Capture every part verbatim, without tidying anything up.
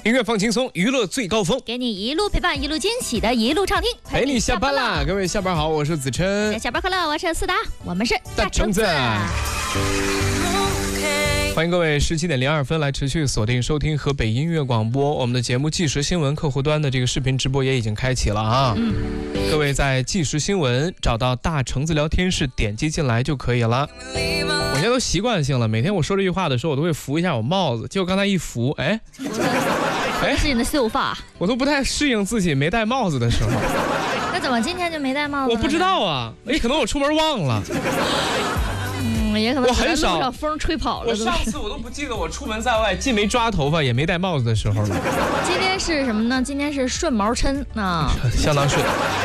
音乐放轻松，娱乐最高峰， 给你一路陪伴，一路惊喜的一路畅听， 陪你下班啦！各位下班好，我是子琛。 下班快乐，我是思达，我们是大橙子。欢迎各位十七点零二分来持续锁定收听河北音乐广播，我们的节目即时新闻客户端的这个视频直播也已经开启了啊！嗯、各位在即时新闻找到大橙子聊天室，点击进来就可以了。我现在都习惯性了，每天我说这句话的时候，我都会扶一下我帽子，结果刚才一扶，哎， 哎，是你的秀发， 我都不太适应自己没戴帽子的时候。 那怎么今天就没戴帽子？ 我不知道啊，哎，可能我出门忘了。 嗯，也可能我很少让风吹跑了。 我上次我都不记得我出门在外既没抓头发也没戴帽子的时候了。 今天是什么呢？今天是顺毛抻啊， 相当顺。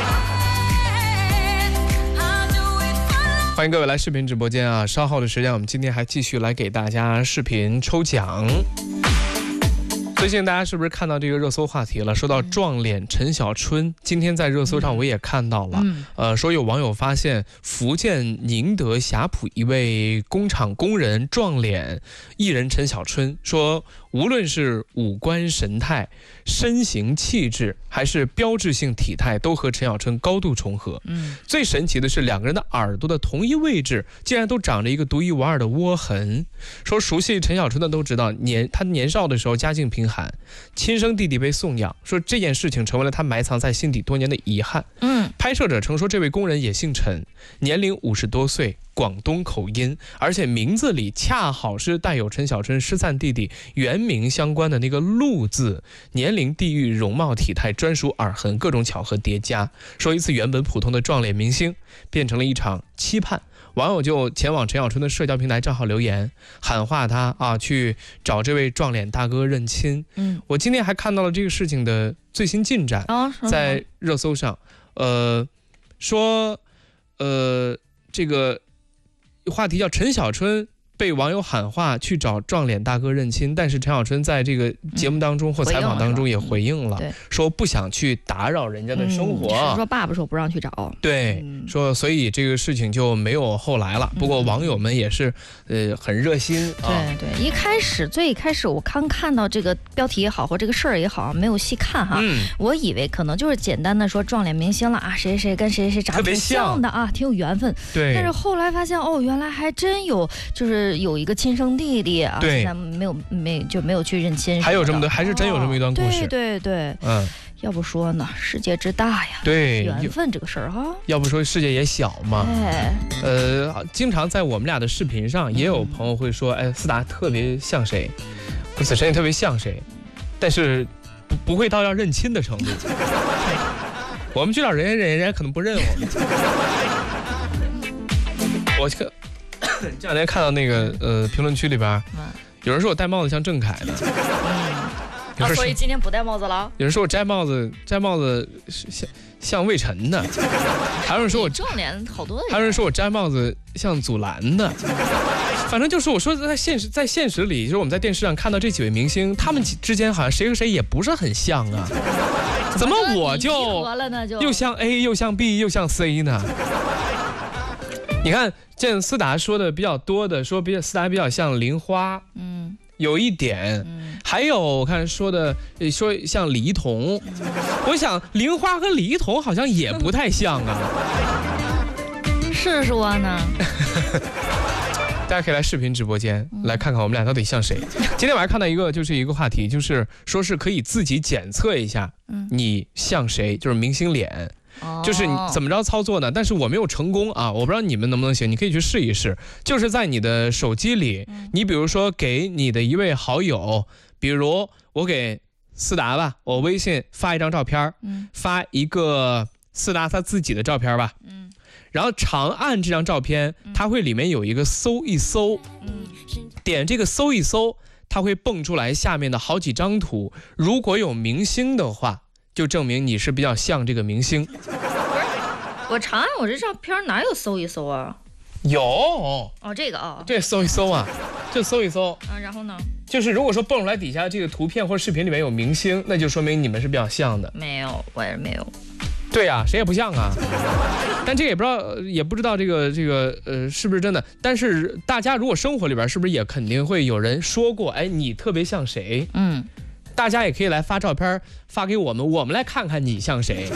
欢迎各位来视频直播间啊！稍后的时间，我们今天还继续来给大家视频抽奖。最近大家是不是看到这个热搜话题了？说到撞脸陈小春，今天在热搜上我也看到了，嗯、呃，说有网友发现福建宁德霞浦一位工厂工人撞脸艺人陈小春，说无论是五官神态、身形气质，还是标志性体态，都和陈小春高度重合。嗯，最神奇的是两个人的耳朵的同一位置，竟然都长着一个独一无二的窝痕。说熟悉陈小春的都知道，年他年少的时候家境贫寒，亲生弟弟被送养，说这件事情成为了他埋藏在心底多年的遗憾。嗯，拍摄者称说，这位工人也姓陈，年龄五十多岁，广东口音，而且名字里恰好是带有陈小春失散弟弟原名相关的那个陆字，年龄、地域、容貌、体态、专属耳痕，各种巧合叠加，说一次原本普通的撞脸明星变成了一场期盼。网友就前往陈小春的社交平台账号留言，喊话他啊，去找这位撞脸大哥认亲。嗯，我今天还看到了这个事情的最新进展，哦、在热搜上，呃，说，呃，这个话题叫陈小春被网友喊话去找撞脸大哥认亲，但是陈小春在这个节目当中或采访当中也回应了，嗯、说不想去打扰人家的生活。 嗯、说爸爸说不让去找， 对，嗯、说所以这个事情就没有后来了。不过网友们也是，呃，很热心啊。 对对，一开始最一开始我刚看到这个标题也好，或这个事儿也好，没有细看哈，嗯、我以为可能就是简单的说撞脸明星了啊，谁谁跟谁谁长得挺像的啊，挺有缘分。 对， 但是后来发现哦，原来还真有，就是有一个亲生弟弟啊，现在没有没就没有去认亲， 还有这么多，还是真有这么一段故事。 哦、对对对，嗯，要不说呢，世界之大呀， 对， 缘分这个事儿哈。 要不说世界也小嘛，哎，呃，经常在我们俩的视频上，也有朋友会说，哎，思达特别像谁，子琛也特别像谁，但是不不会到要认亲的程度。我们去找人家，人家可能不认我们。我这这两天看到那个呃评论区里边，有人说我戴帽子像郑恺的， 嗯，啊，所以今天不戴帽子了。 有人说我摘帽子摘帽子像像魏晨的，还有人说我撞脸好多人， 还有人说我摘帽子像祖蓝的。反正就是我说在现实在现实里，就是我们在电视上看到这几位明星，他们之间好像谁和谁也不是很像啊。怎么我就又像 A 又像 B 又像 C 呢？你看，这思达说的比较多的，说比较思达比较像玲花，嗯，有一点，嗯，还有我看说的说像李一桐，嗯、我想玲花和李一桐好像也不太像啊， 是说呢。 大家可以来视频直播间来看看我们俩到底像谁。今天我还看到一个，就是一个话题，就是说是可以自己检测一下你像谁，就是明星脸。就是你怎么着操作呢？但是我没有成功啊，我不知道你们能不能行，你可以去试一试。就是在你的手机里，你比如说给你的一位好友，比如我给思达吧，我微信发一张照片，发一个思达他自己的照片吧，然后长按这张照片，它会里面有一个搜一搜，点这个搜一搜，它会蹦出来下面的好几张图，如果有明星的话，就证明你是比较像这个明星。不是， 我长按我这照片哪有搜一搜啊？ 有哦，这个啊、哦， 对，搜一搜啊，就搜一搜啊。然后呢？ 就是如果说蹦出来底下这个图片或者视频里面有明星，那就说明你们是比较像的。 没有，我也没有。 对呀、啊，谁也不像啊。但这个也不知道，也不知道这个这个呃是不是真的。但是大家如果生活里边是不是也肯定会有人说过，哎，你特别像谁？嗯。 大家也可以来发照片发给我们，我们来看看你像谁。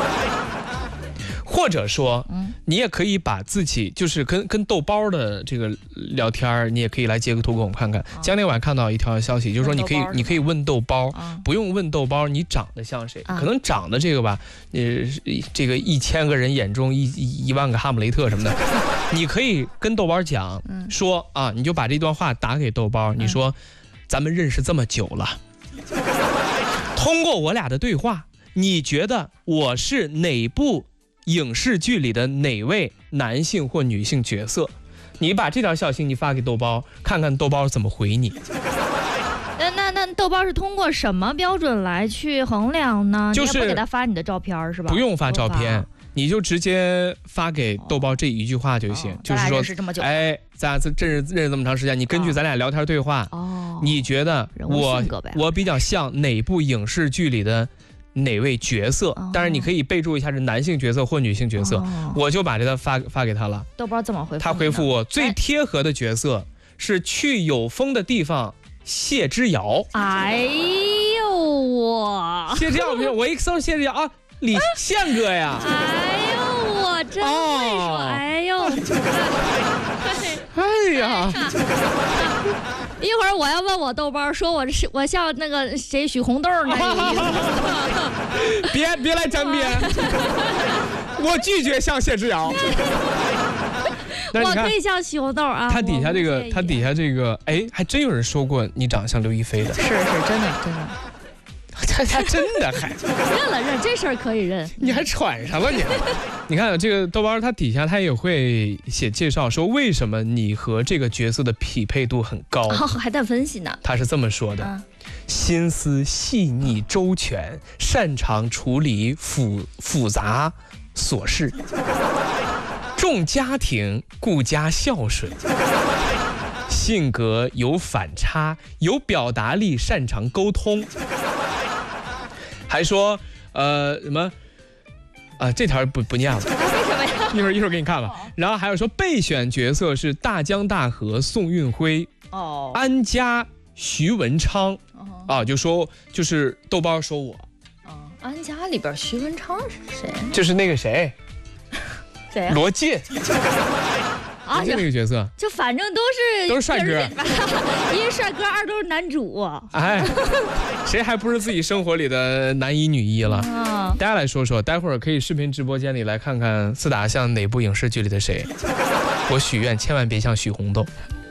或者说，你也可以把自己就是跟跟豆包的这个聊天，你也可以来截个图给我们看看。今天晚上看到一条消息，就是说你可以你可以问豆包，不用问豆包你长得像谁，可能长得这个吧，呃，这个一千个人眼中一一万个哈姆雷特什么的，你可以跟豆包讲说啊，你就把这段话打给豆包，你说咱们认识这么久了，通过我俩的对话，你觉得我是哪部影视剧里的哪位男性或女性角色？你把这条消息你发给豆包，看看豆包怎么回你。 那那那豆包是通过什么标准来去衡量呢？ 就是你也不给他发你的照片是吧？ 不用发照片，你就直接发给豆包这一句话就行。哦、就是说，哎，咱俩认识认识这么长时间，你根据咱俩聊天对话，哦，你觉得我我比较像哪部影视剧里的哪位角色？当然你可以备注一下是男性角色或女性角色，哦、我就把这个发发给他了。 豆包怎么回复？ 他回复我最贴合的角色是去有风的地方谢之遥。 哎呦我， 谢之遥，我一搜谢之遥啊，李现哥呀。 哎呦我真会说，哦、哎呦， 哎呀。 一会儿我要问我豆包，说我是我像那个谁许红豆那个意思。 别别来沾边，我拒绝像谢之遥。 我可以像许红豆啊。 他底下这个，他底下这个，哎，还真有人说过你长得像刘亦菲的。 是是，真的真的。 他他真的还认了认，这事儿可以认。 你还喘上了你？你看这个豆包，他底下他也会写介绍，说为什么你和这个角色的匹配度很高， 哦，还带分析呢。 他是这么说的：嗯、心思细腻周全，擅长处理复复杂琐事，重家庭，顾家孝顺。性格有反差，有表达力，擅长沟通。还说，呃，什么，啊、呃，这条不不念了，为什么呀？ 一会儿一会儿给你看吧。然后还有说备选角色是大江大河宋运辉，哦，安家徐文昌，哦、啊，就说就是豆包说我， 哦，安家里边徐文昌是谁？ 就是那个谁， 谁、啊？ 罗晋。啊，就那个角色， 就反正都是都是帅哥， 一是帅哥，二都是男主。 哎，谁还不是自己生活里的男一女一了？啊、大家来说说，待会儿可以视频直播间里来看看四打像哪部影视剧里的谁。我许愿千万别像许红豆。